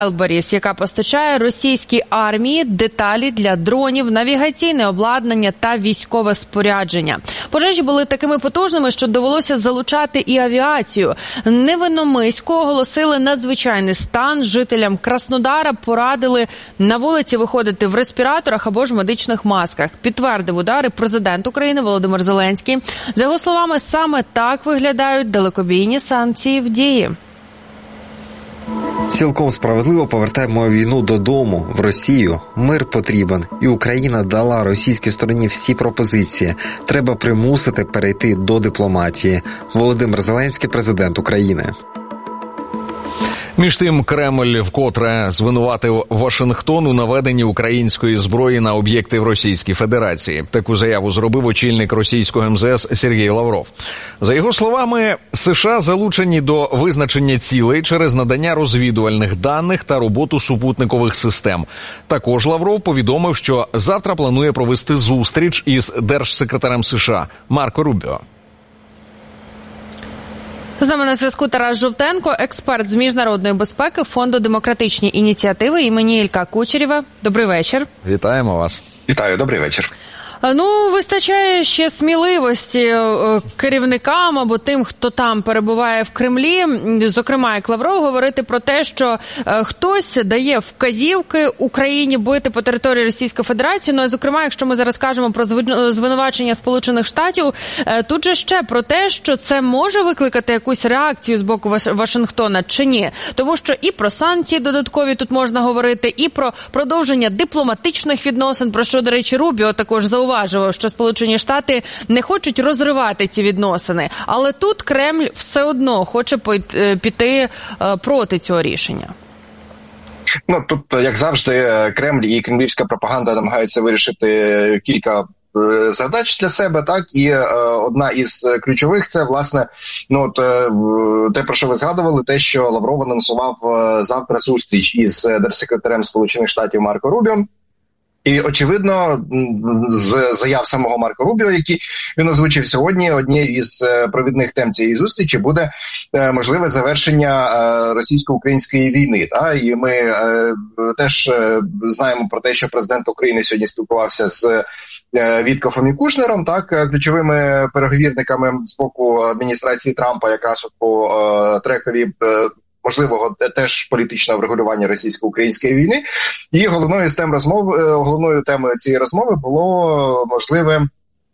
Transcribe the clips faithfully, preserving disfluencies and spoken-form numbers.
Wildberries, яка постачає російській армії деталі для дронів, навігаційне обладнання та військове спорядження. Пожежі були такими потужними, що довелося залучати і авіацію. Невинномиську оголосили надзвичайний стан. Жителям Краснодара порадили на вулиці виходити в респіраторах або ж медичних масках. Підтвердив удари президент України Володимир Зеленський. За його словами, саме так виглядають далекобійні санкції в дії. Цілком справедливо повертаємо війну додому, в Росію. Мир потрібен. І Україна дала російській стороні всі пропозиції. Треба примусити перейти до дипломатії. Володимир Зеленський, президент України. Між тим, Кремль вкотре звинуватив Вашингтон у наведенні української зброї на об'єкти в Російській Федерації. Таку заяву зробив очільник російського ем зе ес Сергій Лавров. За його словами, США залучені до визначення цілей через надання розвідувальних даних та роботу супутникових систем. Також Лавров повідомив, що завтра планує провести зустріч із держсекретарем США Марко Рубіо. З нами на зв'язку Тарас Жовтенко, експерт з міжнародної безпеки Фонду демократичні ініціативи імені Ілька Кучерєва. Добрий вечір. Вітаємо вас. Вітаю, добрий вечір. Ну, вистачає ще сміливості керівникам або тим, хто там перебуває в Кремлі, зокрема, як Лавров, говорити про те, що хтось дає вказівки Україні бити по території Російської Федерації. Ну, і, зокрема, якщо ми зараз кажемо про звинувачення Сполучених Штатів, тут же ще про те, що це може викликати якусь реакцію з боку Вашингтона чи ні. Тому що і про санкції додаткові тут можна говорити, і про продовження дипломатичних відносин, про що, до речі, Рубіо також зауважив, що Сполучені Штати не хочуть розривати ці відносини. Але тут Кремль все одно хоче піти проти цього рішення. Ну, тут, як завжди, Кремль і кремлівська пропаганда намагаються вирішити кілька завдач для себе, так, і е, одна із ключових це, власне, ну, от, е, те, про що ви згадували, те, що Лавров анонсував е, завтра зустріч із держсекретарем Сполучених Штатів Марко Рубіо. І, очевидно, з заяв самого Марко Рубіо, які він озвучив сьогодні, однією із провідних тем цієї зустрічі буде можливе завершення російсько-української війни. Та? І ми теж знаємо про те, що президент України сьогодні спілкувався з Віткофом і Кушнером, так, ключовими переговірниками з боку адміністрації Трампа, якраз от по трекові можливого теж політичного врегулювання російсько-української війни. І головною з тем розмов, головною темою цієї розмови було можливе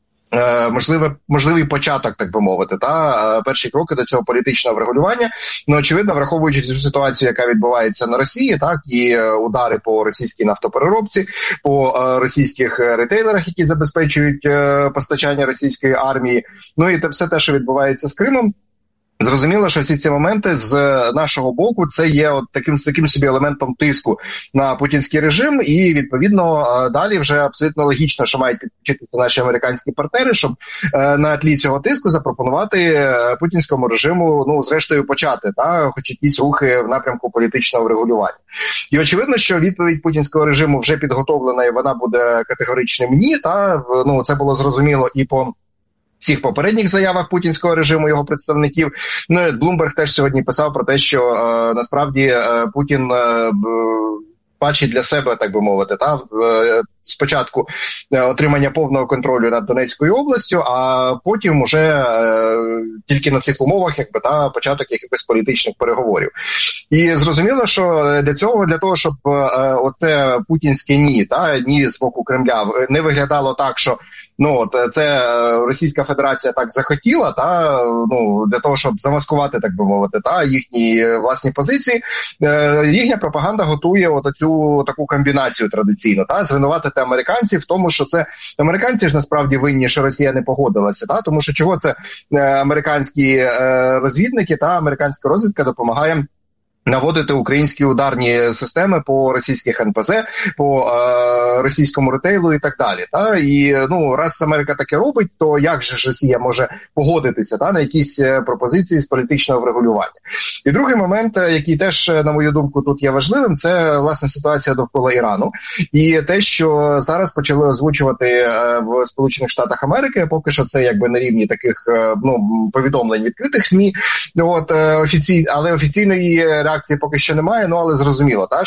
Можливе, можливий початок, так би мовити, та перші кроки до цього політичного врегулювання. Ну, очевидно, враховуючи цю ситуацію, яка відбувається на Росії, так, і удари по російській нафтопереробці, по російських ретейлерах, які забезпечують постачання російської армії, ну і те, все те, що відбувається з Кримом. Зрозуміло, що всі ці моменти з нашого боку це є от таким, таким собі елементом тиску на путінський режим, і, відповідно, далі вже абсолютно логічно, що мають підключитися наші американські партнери, щоб на тлі цього тиску запропонувати путінському режиму, ну, зрештою, почати, та, хоч якісь рухи в напрямку політичного врегулювання. І очевидно, що відповідь путінського режиму вже підготовлена, і вона буде категоричним ні, та, ну, це було зрозуміло і по всіх попередніх заявах путінського режиму, його представників. Ну, Блумберг теж сьогодні писав про те, що е, насправді е, Путін е, бачить для себе, так би мовити, та, е, спочатку е, отримання повного контролю над Донецькою областю, а потім уже е, тільки на цих умовах, якби, та, початок якихось політичних переговорів. І зрозуміло, що для цього, для того, щоб е, оте путінське ні, та, ні з боку Кремля не виглядало так, що ну, от це Російська Федерація так захотіла, та, ну, для того, щоб замаскувати, так би мовити, та, їхні власні позиції, е, їхня пропаганда готує от цю таку комбінацію традиційно, та, звинуватити американців в тому, що це американці ж насправді винні, що Росія не погодилася, та, тому що чого це е, американські е, розвідники та американська розвідка допомагає наводити українські ударні системи по російських ен пе зет, по е, російському ретейлу і так далі. Та? І, ну, раз Америка таке робить, то як же ж Росія може погодитися, та, на якісь пропозиції з політичного врегулювання? І другий момент, який теж, на мою думку, тут є важливим, це, власне, ситуація довкола Ірану. І те, що зараз почали озвучувати е, в Сполучених Штатах Америки, поки що це якби на рівні таких, е, ну, повідомлень відкритих ес ем і, от, е, офіцій... але офіційної реакції реакції поки що немає, ну але зрозуміло, та